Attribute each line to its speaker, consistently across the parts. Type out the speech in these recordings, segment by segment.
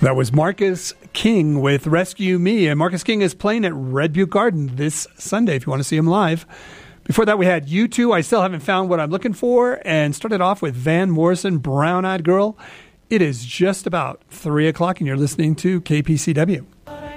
Speaker 1: That was Marcus King with Rescue Me. And Marcus King is playing at Red Butte Garden this Sunday if you want to see him live. Before that, we had U2, I Still Haven't Found What I'm Looking For, and started off with Van Morrison, Brown Eyed Girl. It is just about 3 o'clock, and you're listening to KPCW.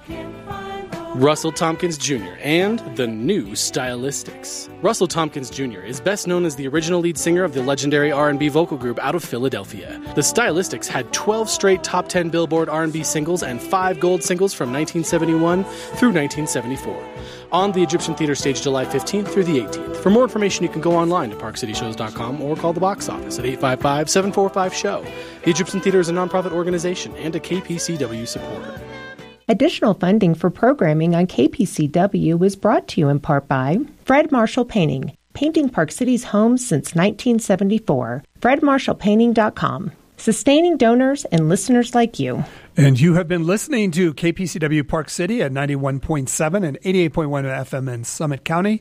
Speaker 2: Russell Tompkins Jr. and the New Stylistics. Russell Tompkins Jr. is best known as the original lead singer of the legendary R&B vocal group out of Philadelphia. The Stylistics had 12 straight top 10 Billboard R&B singles and 5 gold singles from 1971 through 1974. On the Egyptian Theater stage July 15th through the 18th. For more information, you can go online to parkcityshows.com or call the box office at 855-745-SHOW. The Egyptian Theater is a nonprofit organization and a KPCW supporter.
Speaker 3: Additional funding for programming on KPCW is brought to you in part by Fred Marshall Painting, painting Park City's homes since 1974. FredMarshallPainting.com. Sustaining donors and listeners like you.
Speaker 1: And you have been listening to KPCW Park City at 91.7 and 88.1 FM in Summit County,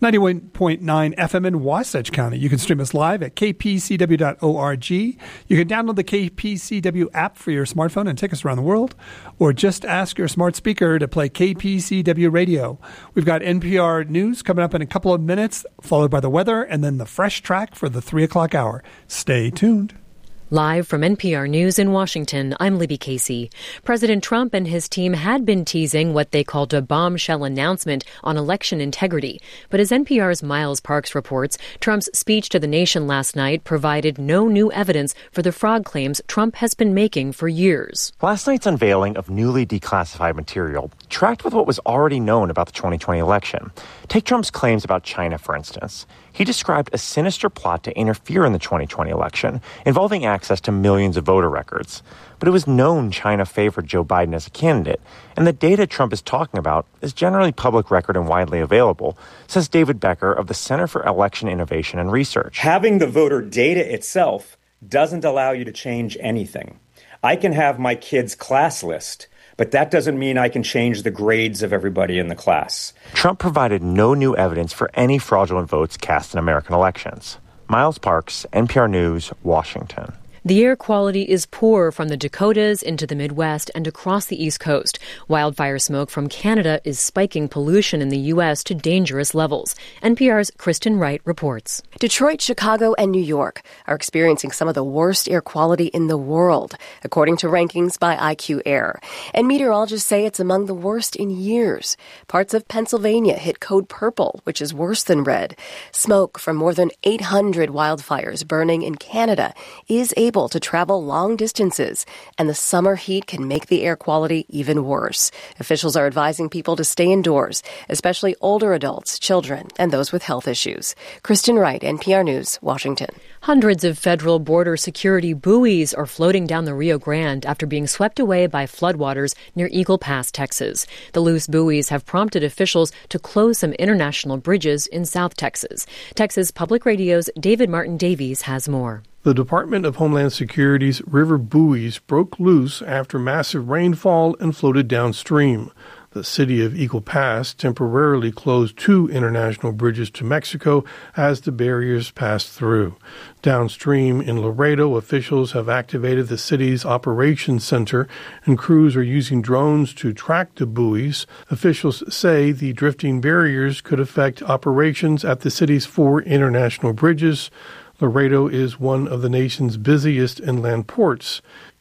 Speaker 1: 91.9 FM in Wasatch County. You can stream us live at kpcw.org. You can download the KPCW app for your smartphone and take us around the world, or just ask your smart speaker to play KPCW radio. We've got NPR News coming up in a couple of minutes, followed by the weather, and then the fresh track for the 3 o'clock hour. Stay tuned.
Speaker 4: Live from NPR News in Washington, I'm Libby Casey. President Trump and his team had been teasing what they called a bombshell announcement on election integrity. But as NPR's Miles Parks reports, Trump's speech to the nation last night provided no new evidence for the fraud claims Trump has been making for years.
Speaker 5: Last night's unveiling of newly declassified material tracked with what was already known about the 2020 election. Take Trump's claims about China, for instance. He described a sinister plot to interfere in the 2020 election, involving access to millions of voter records. But it was known China favored Joe Biden as a candidate, and the data Trump is talking about is generally public record and widely available, says David Becker of the Center for Election Innovation and Research.
Speaker 6: Having the voter data itself doesn't allow you to change anything. I can have my kid's class list, but that doesn't mean I can change the grades of everybody in the class.
Speaker 5: Trump provided no new evidence for any fraudulent votes cast in American elections. Miles Parks, NPR News, Washington.
Speaker 4: The air quality is poor from the Dakotas into the Midwest and across the East Coast. Wildfire smoke from Canada is spiking pollution in the U.S. to dangerous levels. NPR's Kristen Wright reports.
Speaker 7: Detroit, Chicago, and New York are experiencing some of the worst air quality in the world, according to rankings by IQ Air. And meteorologists say it's among the worst in years. Parts of Pennsylvania hit code purple, which is worse than red. Smoke from more than 800 wildfires burning in Canada is able to travel long distances, and the summer heat can make the air quality even worse. Officials are advising people to stay indoors, especially older adults, children, and those with health issues. Kristen Wright, NPR News, Washington.
Speaker 4: Hundreds of federal border security buoys are floating down the Rio Grande after being swept away by floodwaters near Eagle Pass, Texas. The loose buoys have prompted officials to close some international bridges in South Texas. Texas Public Radio's David Martin Davies has more.
Speaker 8: The Department of Homeland Security's river buoys broke loose after massive rainfall and floated downstream. The city of Eagle Pass temporarily closed 2 international bridges to Mexico as the barriers passed through. Downstream in Laredo, officials have activated the city's operations center, and crews are using drones to track the buoys. Officials say the drifting barriers could affect operations at the city's 4 international bridges. Laredo is one of the nation's busiest inland ports.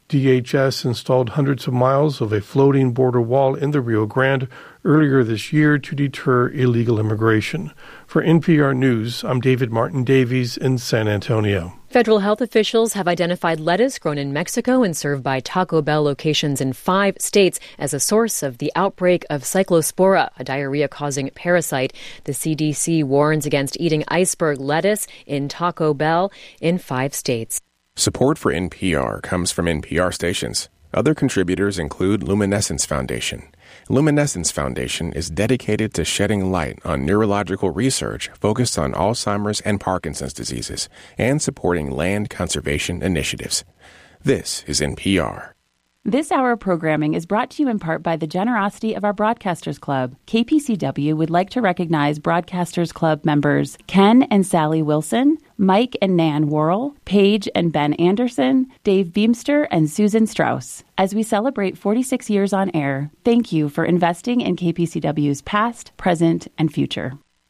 Speaker 8: DHS installed hundreds of miles of a floating border wall in the Rio Grande earlier this year to deter illegal immigration. For NPR News, I'm David Martin Davies in San Antonio.
Speaker 4: Federal health officials have identified lettuce grown in Mexico and served by Taco Bell locations in 5 states as a source of the outbreak of Cyclospora, a diarrhea-causing parasite. The CDC warns against eating iceberg lettuce in Taco Bell in 5 states.
Speaker 9: Support for NPR comes from NPR stations. Other contributors include Luminescence Foundation. Luminescence Foundation is dedicated to shedding light on neurological research focused on Alzheimer's and Parkinson's diseases and supporting land conservation initiatives. This is NPR.
Speaker 10: This hour of programming is brought to you in part by the generosity of our Broadcasters Club. KPCW would like to recognize Broadcasters Club members Ken and Sally Wilson, Mike and Nan Worrell, Paige and Ben Anderson, Dave Beamster, and Susan Strauss. As we celebrate 46 years on air, thank you for investing in KPCW's past, present, and future.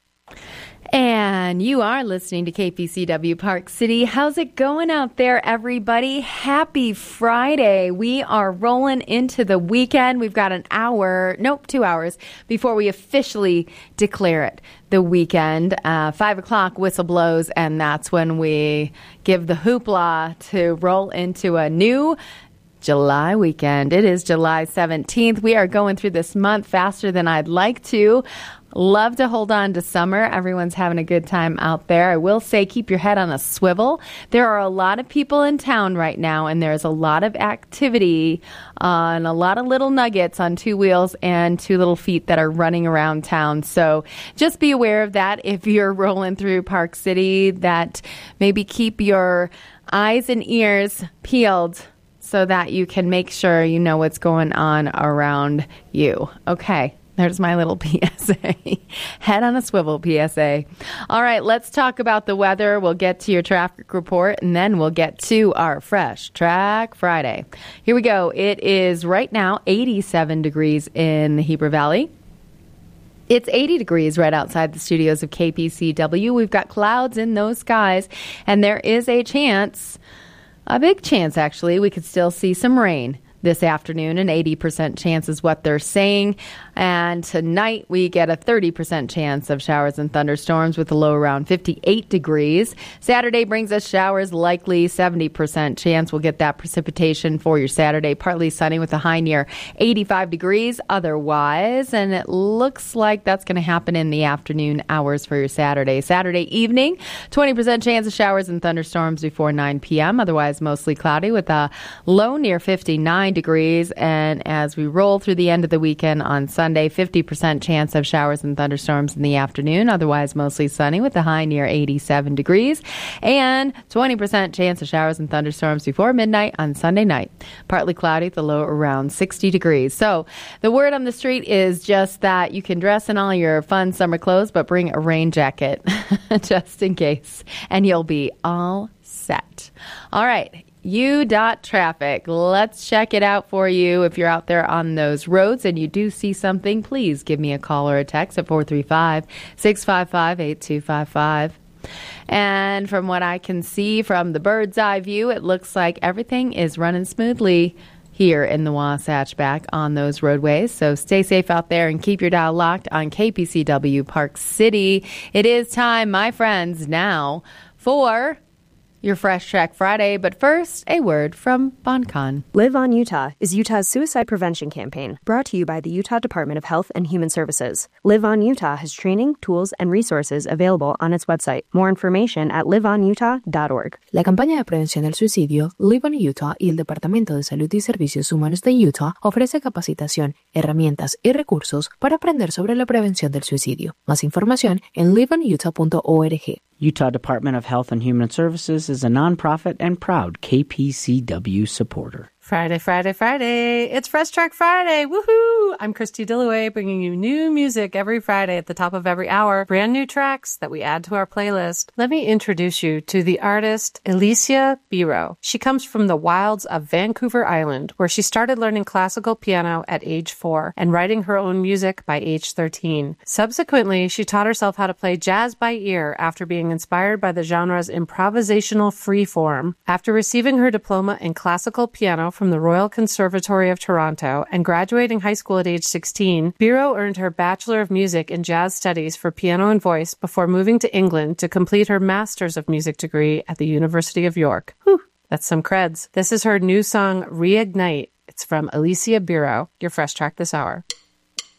Speaker 11: And you are listening to KPCW Park City. How's it going out there, everybody? Happy Friday. We are rolling into the weekend. We've got 2 hours before we officially declare it the weekend. 5 o'clock whistle blows, and that's when we give the hoopla to roll into a new July weekend. It is July 17th. We are going through this month faster than I'd like to. Love to hold on to summer. Everyone's having a good time out there. I will say keep your head on a swivel. There are a lot of people in town right now, and there's a lot of activity and a lot of little nuggets on two wheels and two little feet that are running around town. So just be aware of that if you're rolling through Park City, that maybe keep your eyes and ears peeled so that you can make sure you know what's going on around you. Okay. There's my little PSA. Head on a swivel PSA. All right, let's talk about the weather. We'll get to your traffic report, and then we'll get to our Fresh Track Friday. Here we go. It is right now 87 degrees in the Heber Valley. It's 80 degrees right outside the studios of KPCW. We've got clouds in those skies, and there is a chance, a big chance actually, we could still see some rain this afternoon. An 80% chance is what they're saying. And tonight we get a 30% chance of showers and thunderstorms with a low around 58 degrees. Saturday brings us showers, likely 70% chance we'll get that precipitation for your Saturday. Partly sunny with a high near 85 degrees otherwise. And it looks like that's going to happen in the afternoon hours for your Saturday. Saturday evening, 20% chance of showers and thunderstorms before 9 p.m. Otherwise mostly cloudy with a low near 59 degrees. And as we roll through the end of the weekend on Sunday, 50% chance of showers and thunderstorms in the afternoon. Otherwise mostly sunny with a high near 87 degrees. And 20% chance of showers and thunderstorms before midnight on Sunday night. Partly cloudy with a low around 60 degrees. So the word on the street is just that you can dress in all your fun summer clothes, but bring a rain jacket just in case. And you'll be all set. All right. U.Traffic. Let's check it out for you. If you're out there on those roads and you do see something, please give me a call or a text at 435-655-8255. And from what I can see from the bird's eye view, it looks like everything is running smoothly here in the Wasatch back on those roadways. So stay safe out there and keep your dial locked on KPCW Park City. It is time, my friends, now for your Fresh Track Friday, but first, a word from BonCon.
Speaker 12: Live on Utah is Utah's suicide prevention campaign, brought to you by the Utah Department of Health and Human Services. Live on Utah has training, tools, and resources available on its website. More information at liveonutah.org.
Speaker 13: La campaña de prevención del suicidio Live on Utah y el Departamento de Salud y Servicios Humanos de Utah ofrece capacitación, herramientas y recursos para aprender sobre la prevención del suicidio. Más información en liveonutah.org.
Speaker 14: Utah Department of Health and Human Services is a nonprofit and proud KPCW supporter.
Speaker 15: Friday, Friday, Friday. It's Fresh Track Friday. Woohoo! I'm Christy Dillaway, bringing you new music every Friday at the top of every hour. Brand new tracks that we add to our playlist. Let me introduce you to the artist Alicia Biro. She comes from the wilds of Vancouver Island, where she started learning classical piano at age 4 and writing her own music by age 13. Subsequently, she taught herself how to play jazz by ear after being inspired by the genre's improvisational freeform. After receiving her diploma in classical piano from the Royal Conservatory of Toronto and graduating high school at age 16, Biro earned her Bachelor of Music in Jazz Studies for Piano and Voice before moving to England to complete her Master's of Music degree at the University of York. Whew, that's some creds. This is her new song, Reignite. It's from Alicia Biro, your Fresh Track this hour.